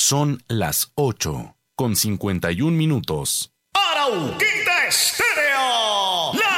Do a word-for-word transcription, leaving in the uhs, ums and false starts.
Son las ocho con cincuenta y un minutos. Arauquita Estéreo, la